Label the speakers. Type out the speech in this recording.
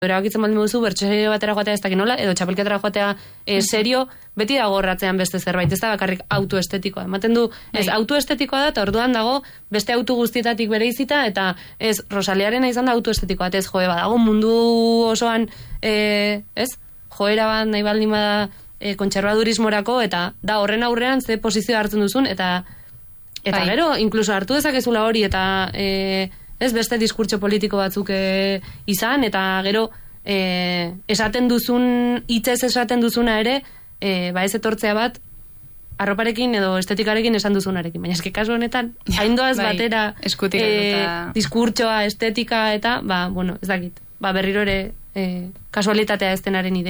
Speaker 1: erabakitzen baldin duzu, bertso batera joatea ez dakit nola, edo txapelketara joatea serio, beti dago horratzean beste zerbait, ez da bakarrik autoestetikoa. Ematen du, ez autoestetikoa da, eta orduan dago beste auto guztietatik bereizita, eta ez, Rosaliarena izan da autoestetikoa, eta ez badago mundu osoan, joera bat nahi baldin bada kontserbadurismorako, eta da horren aurrean ze posizio hartzen duzun, eta gero, inkluso hartu dezakezula hori, eta ez beste diskurtso politiko batzuk izan, eta gero esaten duzun, hitzez esaten duzuna ere, ez etortzea bat, arroparekin edo estetikarekin esan duzunarekin. Baina eske kasu honetan, haindoaz batera diskurtsoa, estetika, eta, ez dakit, berriro ere kasualitatea ez denaren